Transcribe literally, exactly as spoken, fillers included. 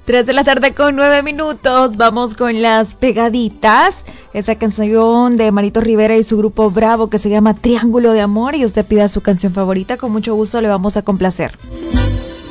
Tres de la tarde con nueve minutos. Vamos con las pegaditas. Esa canción de Marito Rivera y su grupo Bravo que se llama Triángulo de Amor. Y usted pida su canción favorita. Con mucho gusto le vamos a complacer.